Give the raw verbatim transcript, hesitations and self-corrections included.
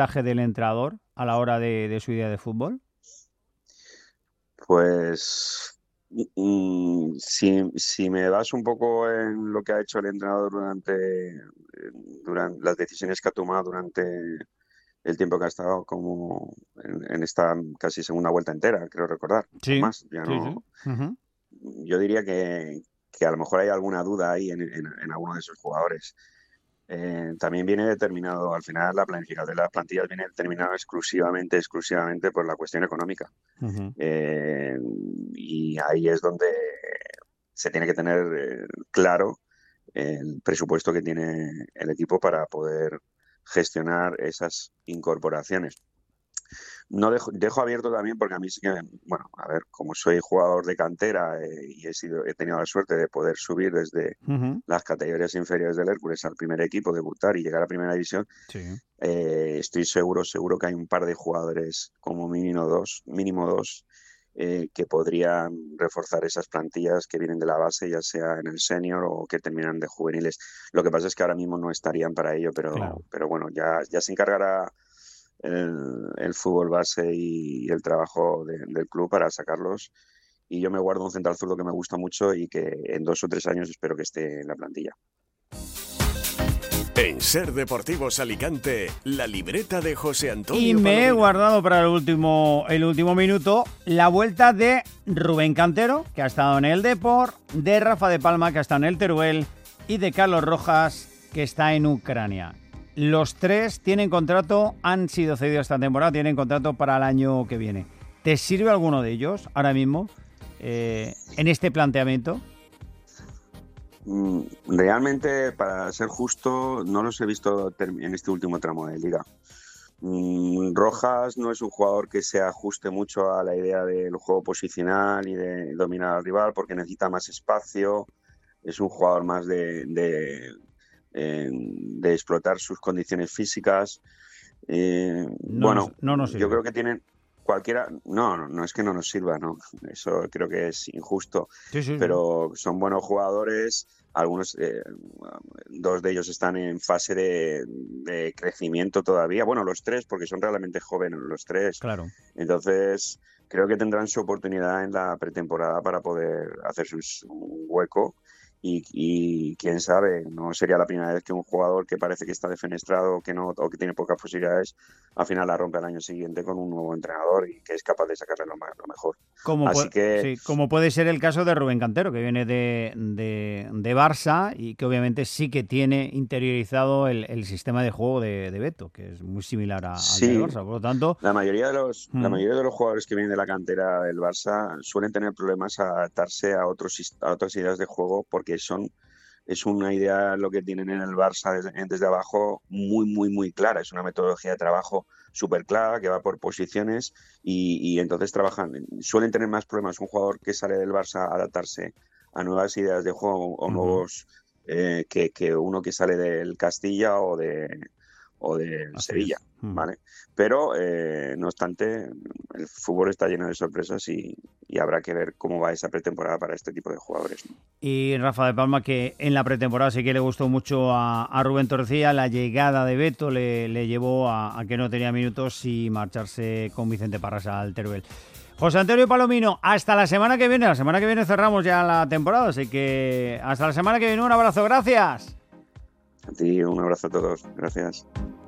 del entrenador a la hora de, de su idea de fútbol? Pues mm, si, si me vas un poco en lo que ha hecho el entrenador durante, durante las decisiones que ha tomado durante el tiempo que ha estado como en, en esta casi segunda vuelta entera, creo recordar, o Sí, más, ya sí, sí. no. Uh-huh. Yo diría que, que a lo mejor hay alguna duda ahí en, en, en alguno de esos jugadores. Eh, también viene determinado, al final la planificación de las plantillas viene determinada exclusivamente, exclusivamente por la cuestión económica. Uh-huh. Eh, y ahí es donde se tiene que tener eh, claro el presupuesto que tiene el equipo para poder gestionar esas incorporaciones. No dejo, dejo abierto también porque a mí sí que, bueno, a ver, como soy jugador de cantera eh, y he sido, he tenido la suerte de poder subir desde Uh-huh. las categorías inferiores del Hércules al primer equipo, debutar y llegar a primera división, Sí. eh, estoy seguro, seguro que hay un par de jugadores, como mínimo dos, mínimo dos, eh, que podrían reforzar esas plantillas que vienen de la base, ya sea en el senior o que terminan de juveniles. Lo que pasa es que ahora mismo no estarían para ello, pero, Claro. pero bueno, ya, ya se encargará el, el fútbol base y el trabajo de, del club para sacarlos. Y yo me guardo un central zurdo que me gusta mucho y que en dos o tres años espero que esté en la plantilla. En Ser Deportivos Alicante, la libreta de José Antonio Y me Palomino. he guardado para el último, el último minuto la vuelta de Rubén Cantero, que ha estado en el Depor, de Rafa de Palma, que ha estado en el Teruel, y de Carlos Rojas, que está en Ucrania. Los tres tienen contrato, han sido cedidos esta temporada, tienen contrato para el año que viene. ¿Te sirve alguno de ellos ahora mismo eh, en este planteamiento? Realmente, para ser justo, no los he visto en este último tramo de liga. Rojas no es un jugador que se ajuste mucho a la idea del juego posicional y de dominar al rival porque necesita más espacio. Es un jugador más de, de, de explotar sus condiciones físicas. Eh, No bueno, nos, no nos yo sirve. creo que tienen cualquiera. No, no, no es que no nos sirva, no. Eso creo que es injusto. Sí, sí, sí. Pero son buenos jugadores. Algunos, eh, dos de ellos están en fase de, de crecimiento todavía. Bueno, los tres, porque son realmente jóvenes los tres. Claro. Entonces, creo que tendrán su oportunidad en la pretemporada para poder hacer un hueco. Y, y quién sabe, no sería la primera vez que un jugador que parece que está defenestrado que no, o que tiene pocas posibilidades, al final la rompe al año siguiente con un nuevo entrenador y que es capaz de sacarle lo, lo mejor. Como, Así pu- que sí, como puede ser el caso de Rubén Cantero, que viene de, de, de Barça y que obviamente sí que tiene interiorizado el, el sistema de juego de, de Beto, que es muy similar a, al del sí, Barça. Por lo tanto, la mayoría de los mm, la mayoría de los jugadores que vienen de la cantera del Barça suelen tener problemas a adaptarse a otros a otras ideas de juego porque son es una idea lo que tienen en el Barça desde, desde abajo muy, muy, muy clara. Es una metodología de trabajo súper clara que va por posiciones y, y entonces trabajan. Suelen tener más problemas un jugador que sale del Barça a adaptarse a nuevas ideas de juego o uh-huh. nuevos eh, que, que uno que sale del Castilla o de o del Así Sevilla, es. Uh-huh. ¿vale? Pero, eh, no obstante, el fútbol está lleno de sorpresas y, y habrá que ver cómo va esa pretemporada para este tipo de jugadores, ¿no? Y Rafa de Palma, que en la pretemporada sí que le gustó mucho a, a Rubén Torrecilla, la llegada de Beto le, le llevó a, a que no tenía minutos y marcharse con Vicente Parras al Teruel. José Antonio Palomino, hasta la semana que viene. La semana que viene cerramos ya la temporada, así que hasta la semana que viene. Un abrazo, gracias. A ti un abrazo a todos, gracias.